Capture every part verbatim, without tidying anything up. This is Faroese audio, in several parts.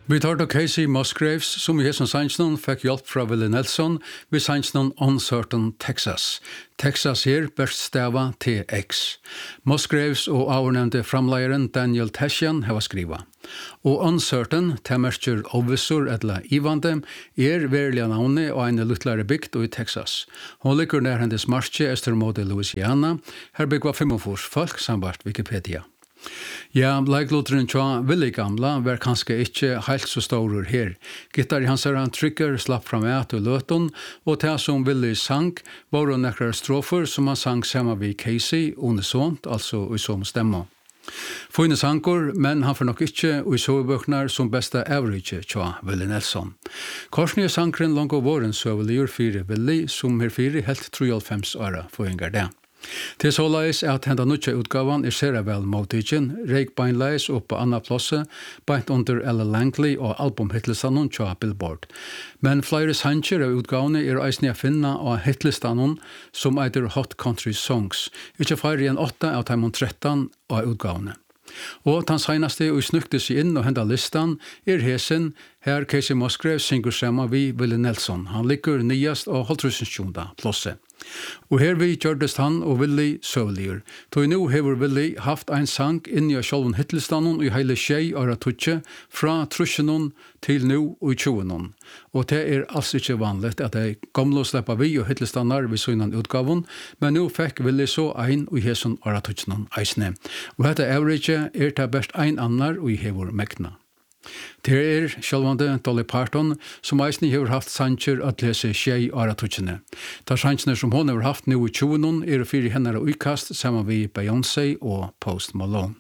Vi tar då Casey Musgraves, som i hesson sannsnon fikk hjelp fra Willie Nelson, vi sannsnon Uncertain Texas. Texas her best stava T X. Musgraves og avnevnte framleieren Daniel Tashian hava skriva. Og Uncertain, temerker ovissor etla ivande, er verilige navnet og en luttlare bygd i Texas. Hun ligger nær hendes marsje øster mot Louisiana, her bygg var femogfyrre folk, sambart Wikipedia. Ja, leikloteren tja Willie gamla var kanskje ikke helt så stor her. Gitar i hans herran trykker slapp fram et og løton, og til som Willie sang var det nekkere strofer som han sang sammen med Casey, unisont, altså i som stemma. Fine sanger, men han får nok ikke i sovebøkner som beste average tja Willie Nelson. Korsnige sangren langt av våren søveligur fire Willie, som her fire helt treoghalvfems åra for en garde. Til såleis er at henda nutja utgavan er sera vel motigen, reik beinleis opp på anna plasse, beint under Ella Langley og albumhitlistanon tja Billboard. Men flere sanger av utgavene er eisne a finna av hitlistanon som eitir Hot Country Songs, ikkje flere enn åtta av taimon tretton av utgavene. Og den senaste og snukte seg inn og henda listan er hesen her Casey Musgraves synger sammen vi Willie Nelson. Han ligger nyast av halvtrusensjunda plosse. Og her vi gjørdest han og Willie søvligur. Toi nu hever Willie haft ein sang inn i sjálfun hitlistanon i heile tjei åra tutje fra trusjenon til nu og tjuenon. Og det er alls ikkje vanligt at de gamle sleppa vi og hitlistanar vi søgnan utgavun, men nu fekk Willie så ein og heson åra tutjenon eisne. Og dette average er det best ein annar og hever mekna. Det er sjálvande Dolly Parton som eisni hefur haft sanger at lese tjei åra tutjene. Ta sanger som hon hefur haft nu i tjuenon er fyrir hennar utkast saman vi Beyoncé og Post Malone.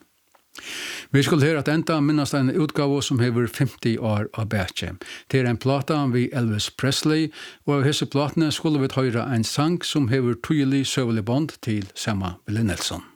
Vi skulle her at enda minnast en utgave som hever femti år av bætje. Det er en plata vi Elvis Presley, og av hese platene skulle vi høyra en sang som hever tydelig søvelig bond til sama Willie Nelson.